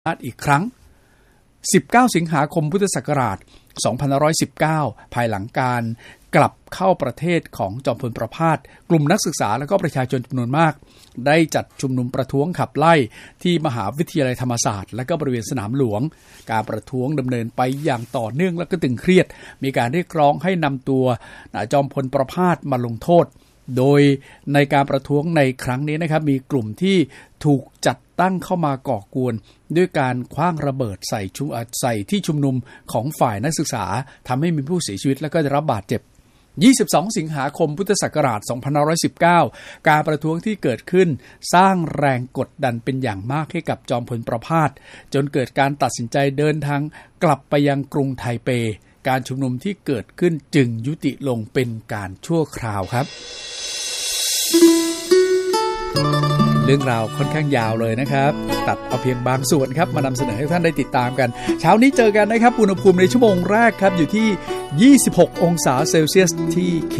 อีกครั้ง19สิงหาคมพุทธศักราช2519ภายหลังการกลับเข้าประเทศของจอมพลประภาสกลุ่มนักศึกษาและก็ประชาชนจำนวนมากได้จัดชุมนุมประท้วงขับไล่ที่มหาวิทยาลัยธรรมศาสตร์และก็บริเวณสนามหลวงการประท้วงดำเนินไปอย่างต่อเนื่องและก็ตึงเครียดมีการเรียกร้องให้นำตัวจอมพลประภาสมาลงโทษโดยในการประท้วงในครั้งนี้นะครับมีกลุ่มที่ถูกจัดตั้งเข้ามาก่อกวนด้วยการขว้างระเบิดใส่ที่ชุมนุมของฝ่ายนักศึกษาทำให้มีผู้เสียชีวิตและก็ได้รับบาดเจ็บ22สิงหาคมพุทธศักราช2519การประท้วงที่เกิดขึ้นสร้างแรงกดดันเป็นอย่างมากให้กับจอมพลประภาสจนเกิดการตัดสินใจเดินทางกลับไปยังกรุงไทเปการชุมนุมที่เกิดขึ้นจึงยุติลงเป็นการชั่วคราวครับเรื่องราวค่อนข้างยาวเลยนะครับตัดเอาเพียงบางส่วนครับมานำเสนอให้ท่านได้ติดตามกันเช้านี้เจอกันนะครับอุณหภูมิในชั่วโมงแรกครับอยู่ที่26องศาเซลเซียสที่